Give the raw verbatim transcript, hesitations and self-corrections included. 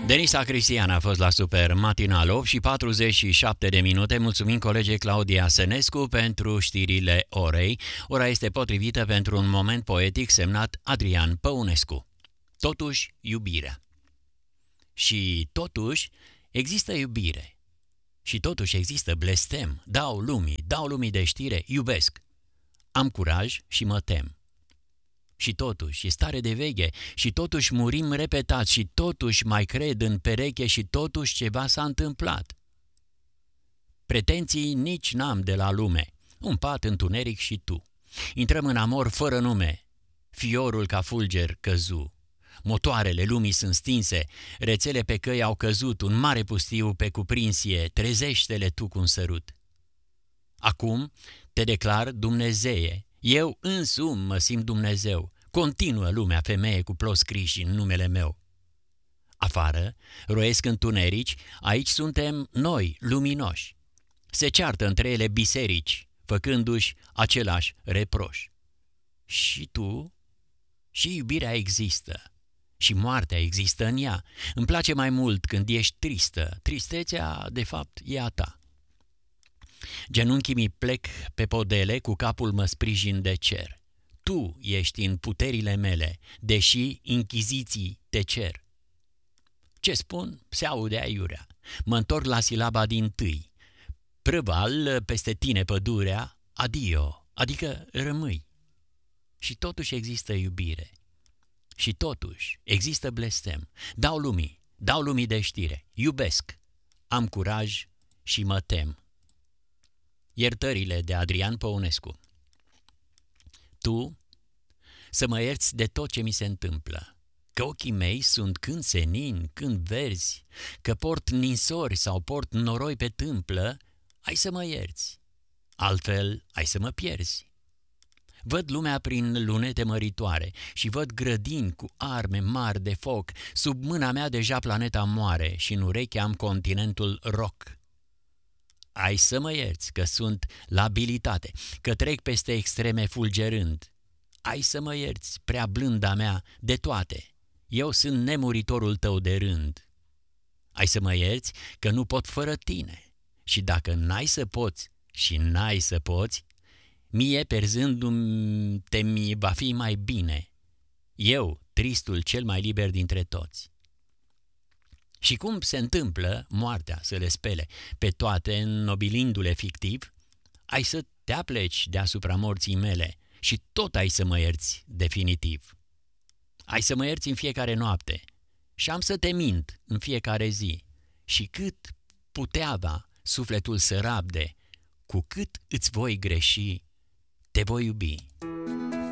Denisa Cristian a fost la Super Matinal, opt și patruzeci și șapte de minute. Mulțumim colegei Claudia Sănescu pentru știrile orei. Ora este potrivită pentru un moment poetic semnat Adrian Păunescu. Totuși, iubirea. Și totuși există iubire. Și totuși există blestem. Dau lumii, dau lumii de știre, iubesc. Am curaj și mă tem. Și totuși e stare de veche, și totuși murim repetat, și totuși mai cred în pereche, și totuși ceva s-a întâmplat. Pretenții nici n-am de la lume, un pat, întuneric și tu. Intrăm în amor fără nume, fiorul ca fulger căzu. Motoarele lumii sunt stinse, rețele pe căi au căzut, un mare pustiu pe cuprinsie, trezește-le tu cu un sărut. Acum te declar Dumnezeie, eu însumi mă simt Dumnezeu, continuă lumea femeie cu plos scriși în numele meu. Afară roiesc întunerici, aici suntem noi luminoși. Se ceartă între ele biserici, făcându-și același reproș. Și tu? Și iubirea există, și moartea există în ea. Îmi place mai mult când ești tristă, tristețea de fapt e a ta. Genunchii mi plec pe podele, cu capul mă sprijin de cer. Tu ești în puterile mele, deși închiziții te cer. Ce spun, se aude aiurea. Mă întorc la silaba dintâi. Prăval peste tine pădurea, adio, adică rămâi. Și totuși există iubire. Și totuși există blestem. Dau lumii, dau lumii de știre. Iubesc, am curaj și mă tem. Iertările de Adrian Păunescu. Tu să mă ierți de tot ce mi se întâmplă, că ochii mei sunt când senini, când verzi, că port ninsori sau port noroi pe tâmplă, ai să mă ierți, altfel ai să mă pierzi. Văd lumea prin lunete măritoare și văd grădini cu arme mari de foc, sub mâna mea deja planeta moare și în ureche am continentul roc. Ai să mă ierți că sunt la abilitate, că trec peste extreme fulgerând. Ai să mă ierți, prea blânda mea, de toate. Eu sunt nemuritorul tău de rând. Ai să mă ierți că nu pot fără tine. Și dacă n-ai să poți și n-ai să poți, mie perzându-mi te mi va fi mai bine. Eu, tristul cel mai liber dintre toți. Și cum se întâmplă moartea să le spele pe toate, înnobilindu-le fictiv, ai să te apleci deasupra morții mele și tot ai să mă ierți definitiv. Ai să mă ierți în fiecare noapte și am să te mint în fiecare zi. Și cât putea va sufletul să rabde, cu cât îți voi greși, te voi iubi.